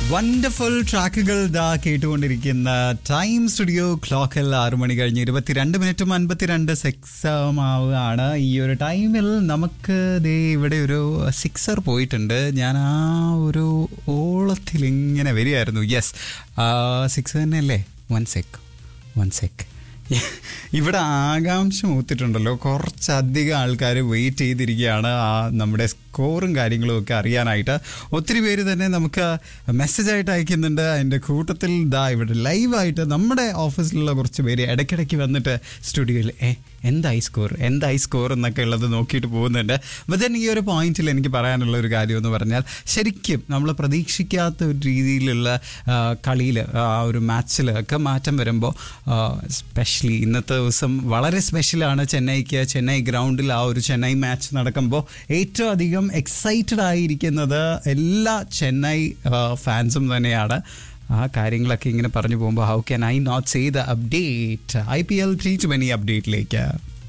Wonderful ട്രാക്കുകൾ ദാ കേട്ടുകൊണ്ടിരിക്കുന്ന ടൈം സ്റ്റുഡിയോ ക്ലോക്കിൽ 6 മണി കഴിഞ്ഞ് 22 മിനിറ്റും 52 സെക്സമാവുകയാണ്. ഈ ഒരു ടൈമിൽ നമുക്ക് ദേ ഇവിടെ ഒരു സിക്സർ പോയിട്ടുണ്ട്. ഞാൻ ആ ഒരു ഓളത്തിൽ ഇങ്ങനെ വരികയായിരുന്നു. യെസ്, സിക്സ് തന്നെയല്ലേ? വൺ സെക്ക് ഇവിടെ ആകാംക്ഷ മൂത്തിട്ടുണ്ടല്ലോ. കുറച്ചധികം ആൾക്കാർ വെയിറ്റ് ചെയ്തിരിക്കുകയാണ് നമ്മുടെ സ്കോറും കാര്യങ്ങളും ഒക്കെ അറിയാനായിട്ട്. ഒത്തിരി പേര് തന്നെ നമുക്ക് മെസ്സേജായിട്ട് അയക്കുന്നുണ്ട്. അതിൻ്റെ കൂട്ടത്തിൽ ഇവിടെ ലൈവായിട്ട് നമ്മുടെ ഓഫീസിലുള്ള കുറച്ച് പേര് ഇടയ്ക്കിടയ്ക്ക് വന്നിട്ട് സ്റ്റുഡിയോയിൽ എന്തായി സ്കോർ എന്നൊക്കെ ഉള്ളത് നോക്കിയിട്ട് പോകുന്നുണ്ട്. ബട്ട് ഈ ഒരു പോയിന്റിൽ എനിക്ക് പറയാനുള്ള ഒരു കാര്യം എന്ന് പറഞ്ഞാൽ, ശരിക്കും നമ്മൾ പ്രതീക്ഷിക്കാത്ത ഒരു രീതിയിലുള്ള കളിയിൽ ആ ഒരു മാച്ചിൽ ഒക്കെ മാറ്റം വരുമ്പോൾ, സ്പെഷ്യലി ഇന്നത്തെ ദിവസം വളരെ സ്പെഷ്യലാണ് ചെന്നൈ ഗ്രൗണ്ടിൽ ആ ഒരു ചെന്നൈ മാച്ച് നടക്കുമ്പോൾ ഏറ്റവും അധികം എക്സൈറ്റഡ് ആയിരിക്കുന്നത് എല്ലാ ചെന്നൈ ഫാൻസും തന്നെയാണ്. ആ കാര്യങ്ങളൊക്കെ ഇങ്ങനെ പറഞ്ഞു പോകുമ്പോൾ how can I not say the update IPL 320 അപ്ഡേറ്റിലേക്ക്.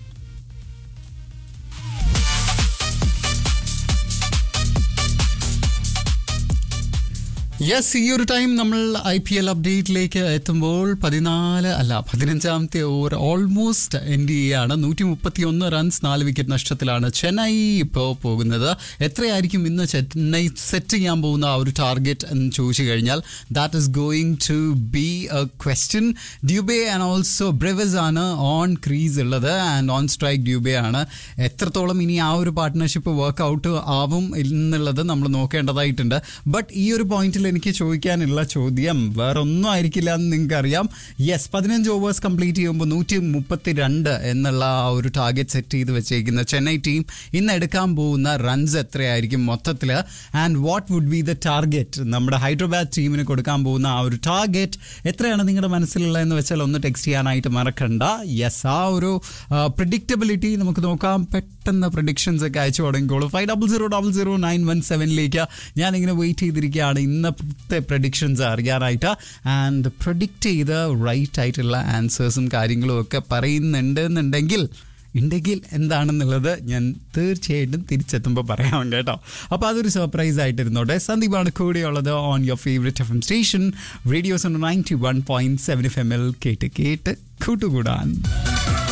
Yes, ഈ ഒരു ടൈം നമ്മൾ IPL അപ്ഡേറ്റിലേക്ക് എത്തുമ്പോൾ 15ാമത്തെ ഓവർ ഓൾമോസ്റ്റ് എൻഡ് ചെയ്യുകയാണ്. 131 റൺസ് 4 വിക്കറ്റ് നഷ്ടത്തിലാണ് ചെന്നൈ ഇപ്പോൾ പോകുന്നത്. എത്രയായിരിക്കും ഇന്ന് ചെന്നൈ സെറ്റ് ചെയ്യാൻ പോകുന്ന ആ ഒരു ടാർഗറ്റ് എന്ന് ചോദിച്ചു കഴിഞ്ഞാൽ, that is going to B A question. Dube and also ബ്രെവസ് ആണ് ഓൺ ക്രീസ് ഉള്ളത്, ആൻഡ് ഓൺ സ്ട്രൈക്ക് ഡ്യൂബെ ആണ്. എത്രത്തോളം ഇനി ആ ഒരു പാർട്ട്ണർഷിപ്പ് വർക്ക്ഔട്ട് ആവും എന്നുള്ളത് നമ്മൾ നോക്കേണ്ടതായിട്ടുണ്ട്. ബട്ട് ഈ ഒരു പോയിന്റിൽ എനിക്ക് ചോദിക്കാനുള്ള ചോദ്യം വേറെ ഒന്നും ആയിരിക്കില്ല എന്ന് നിങ്ങൾക്കറിയാം. യെസ്, 15 ഓവേഴ്സ് കംപ്ലീറ്റ് ചെയ്യുമ്പോൾ 132 എന്നുള്ള ആ ഒരു ടാർഗറ്റ് സെറ്റ് ചെയ്ത് വെച്ചേക്കുന്ന ചെന്നൈ ടീം ഇന്ന് എടുക്കാൻ പോകുന്ന റൺസ് എത്രയായിരിക്കും മൊത്തത്തിൽ, and what would be the target? നമ്മുടെ ഹൈദരാബാദ് ടീമിന് കൊടുക്കാൻ പോകുന്ന ആ ഒരു ടാർഗറ്റ് എത്രയാണ് നിങ്ങളുടെ മനസ്സിലുള്ളതെന്ന് വെച്ചാൽ ഒന്ന് ടെക്സ്റ്റ് ചെയ്യാനായിട്ട് മറക്കണ്ട. യെസ്, ആ ഒരു പ്രിഡിക്റ്റബിലിറ്റി നമുക്ക് നോക്കാം. പെട്ടെന്ന് പ്രഡിക്ഷൻസ് ഒക്കെ അയച്ചു തുടങ്ങിക്കോളൂ. 50000917 ഞാനിങ്ങനെ വെയിറ്റ് ചെയ്തിരിക്കുകയാണ് ഇന്നത്തെ പ്രഡിക്ഷൻസ് അറിയാനായിട്ട്. ആൻഡ് പ്രഡിക്റ്റ് ചെയ്ത് റൈറ്റ് ആയിട്ടുള്ള ആൻസേഴ്സും കാര്യങ്ങളും ഒക്കെ പറയുന്നുണ്ടെന്നുണ്ടെങ്കിൽ എന്താണെന്നുള്ളത് ഞാൻ തീർച്ചയായിട്ടും തിരിച്ചെത്തുമ്പോൾ പറയാം കേട്ടോ. അപ്പോൾ അതൊരു സർപ്രൈസ് ആയിട്ടിരുന്നോട്ടെ. സന്ദീപാണ് കൂടെയുള്ളത് on your favourite FM station radios 91.7 FM കേട്ട് കൂട്ടുകൂടാൻ.